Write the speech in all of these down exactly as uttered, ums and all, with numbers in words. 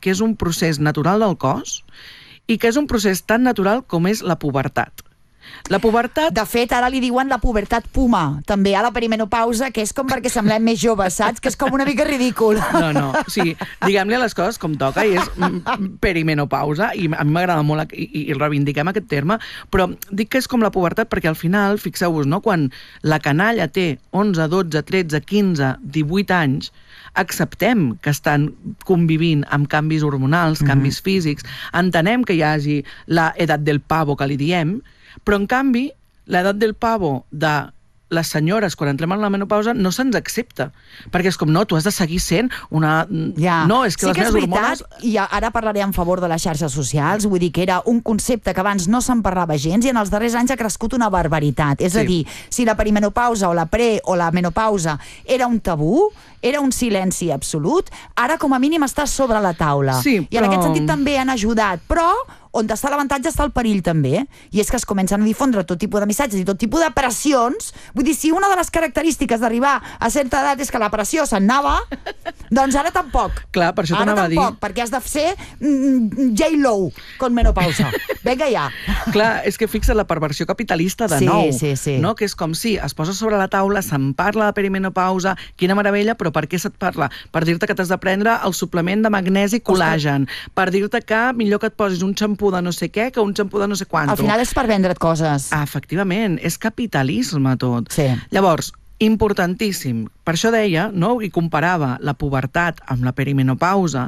que és un procés natural del cos i que és un procés tan natural com és la pubertat. La pubertat... De fet, ara li diuen la pubertat puma, també a la perimenopausa, que és com perquè semblem més joves, saps? Que és com una mica ridícul. No, no, o sigui, diguem-li les coses com toca, i és perimenopausa, i a mi m'agrada molt i, i reivindiquem aquest terme, però dic que és com la pubertat perquè al final, fixeu-vos, no? Quan la canalla té onze, dotze, tretze, quinze, divuit anys, acceptem que estan convivint amb canvis hormonals, mm-hmm. canvis físics, entenem que hi hagi l'edat del pavo, que li diem, però en canvi, l'edat del pavo de les senyores, quan entrem en la menopausa, no se'ns accepta. Perquè és com, no, tu has de seguir sent una... Ja. No, és que sí les que és meves veritat, hormones... i ara parlaré en favor de les xarxes socials, vull dir que era un concepte que abans no se'n parlava gens i en els darrers anys ha crescut una barbaritat. És sí. a dir, si la perimenopausa o la pre o la menopausa era un tabú, era un silenci absolut, ara com a mínim està sobre la taula. Sí, I en però... aquest sentit també han ajudat, però on està l'avantatge està el perill també, i és que es comencen a difondre tot tipus de missatges i tot tipus de pressions. Vull dir, si una de les característiques d'arribar a certa edat és que la pressió se'n anava, doncs ara tampoc. Clar, per això t'anava a dir. Ara tampoc, perquè has de ser mm, J-Lo con menopausa. Vinga ja. Clar, és que fixa la perversió capitalista de sí, nou. Sí, sí. No? Que és com si es posa sobre la taula, se'n parla de perimenopausa, quina meravella, però per què se't parla? Per dir-te que t'has de prendre el suplement de magnesi col·lagen, per dir-te que millor que et posis un xampú de no sé què que un xampú de no sé quanto. Al final és per vendre't coses. Ah, efectivament, és capitalisme tot. Sí. Llavors, importantíssim. Per això deia, no?, i comparava la pubertat amb la perimenopausa,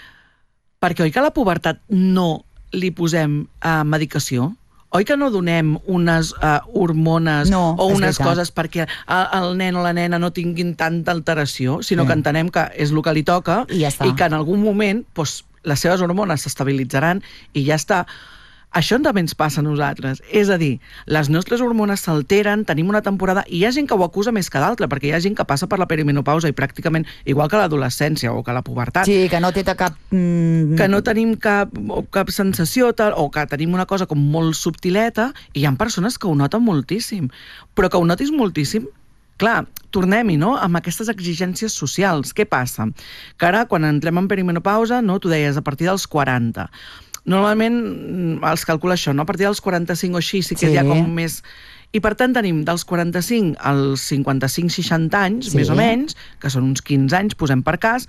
perquè oi que a la pubertat no li posem uh, medicació? Oi que no donem unes uh, hormones no, o unes veritat. coses perquè el nen o la nena no tinguin tanta alteració, sinó sí. que entenem que és el que li toca i, ja i que en algun moment doncs, les seves hormones s'estabilitzaran i ja està. Això també ens passa a nosaltres. És a dir, les nostres hormones s'alteren, tenim una temporada, i hi ha gent que ho acusa més que d'altra, perquè hi ha gent que passa per la perimenopausa i pràcticament, igual que l'adolescència o que la pubertat. Sí, que no té cap... Mm... Que no tenim cap, cap sensació, tal, o que tenim una cosa com molt subtileta, i hi ha persones que ho noten moltíssim. Però que ho notis moltíssim, clar, tornem-hi, no?, amb aquestes exigències socials. Què passa? Que ara, quan entrem en perimenopausa, no, tu deies, a partir dels quaranta... Normalment els calcula això, no? A partir dels quaranta-cinc o així sí que sí. Hi ha com més... I per tant tenim dels quaranta-cinc als cinquanta-cinc seixanta anys, sí. més o menys, que són uns quinze anys, posem per cas,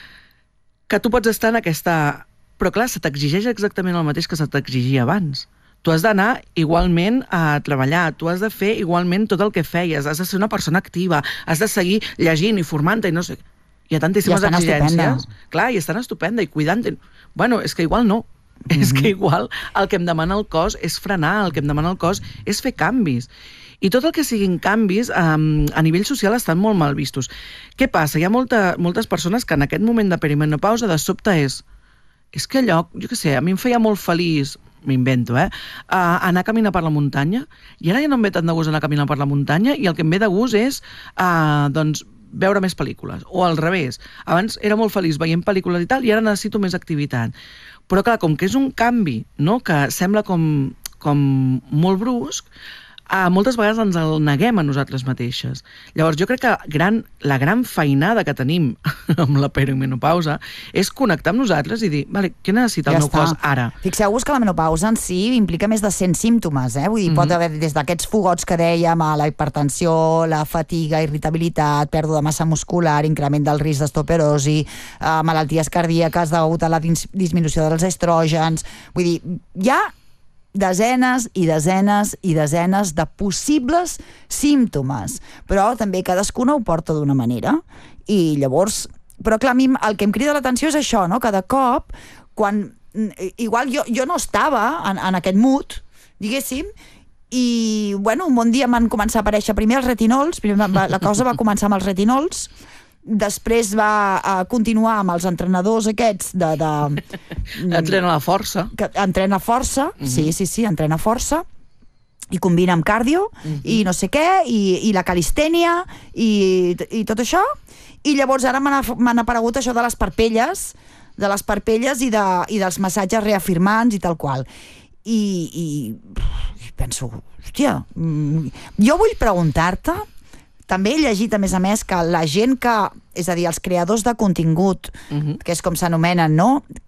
que tu pots estar en aquesta... Però clar, se t'exigeix exactament el mateix que se t'exigia abans. Tu has d'anar igualment a treballar, tu has de fer igualment tot el que feies, has de ser una persona activa, has de seguir llegint i formant-te i no sé... Hi ha tantíssimes exigències. Estupenda. Clar, i estan estupenda i cuidant-te. Bueno, és que igual no. Mm-hmm. És que igual el que em demana el cos és frenar, el que em demana el cos és fer canvis. I tot el que siguin canvis um, a nivell social estan molt mal vistos. Què passa? Hi ha molta, moltes persones que en aquest moment de perimenopausa de sobte és és que allò, jo què sé, a mi em feia molt feliç, m'invento, eh, uh, anar a caminar per la muntanya, i ara ja no em ve tant de gust anar a caminar per la muntanya, i el que em ve de gust és uh, doncs, veure més pel·lícules, o al revés. Abans era molt feliç veient pel·lícules i tal, i ara necessito més activitat. Però clar, com que és un canvi, no?, que sembla com, com molt brusc, eh, moltes vegades ens el neguem a nosaltres mateixes. Llavors jo crec que gran, la gran feinada que tenim amb la perimenopausa és connectar amb nosaltres i dir, vale, què necessita el ja meu està. cos ara? Fixeu-vos que la menopausa en si implica més de cent símptomes, eh? Vull dir, mm-hmm. pot haver des d'aquests fogots que dèiem, a la hipertensió, la fatiga, irritabilitat, pèrdua de massa muscular, increment del risc d'osteoporosi, eh, malalties cardíaques degut a la dis- disminució dels estrògens. Vull dir, hi ha desenes i desenes i desenes de possibles símptomes, però també cadascuna ho porta d'una manera, i llavors, però clar, a mi el que em crida l'atenció és això, no?, que de cop, quan igual jo, jo no estava en, en aquest mood, diguéssim, i bueno, un bon dia van començar a aparèixer primer els retinols, primer va, la cosa va començar amb els retinols, després va a continuar amb els entrenadors aquests de... de entrena la força. Que entrena força, uh-huh. sí, sí, sí, entrena força, i combina amb cardio, uh-huh. i no sé què, i, i la calistènia, i, i tot això, i llavors ara m'han aparegut això de les parpelles, de les parpelles i, de, i dels massatges reafirmants i tal qual. I, i, i penso, hòstia, jo vull preguntar-te. També he llegit, a més a més, que la gent que, és a dir, els creadors de contingut, uh-huh. que és com s'anomenen, no?,